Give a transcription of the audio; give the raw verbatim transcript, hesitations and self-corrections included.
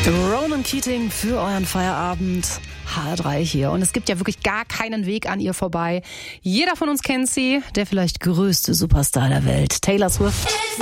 Ronan Keating für euren Feierabend. H R drei hier. Und es gibt ja wirklich gar keinen Weg an ihr vorbei. Jeder von uns kennt sie, der vielleicht größte Superstar der Welt, Taylor Swift.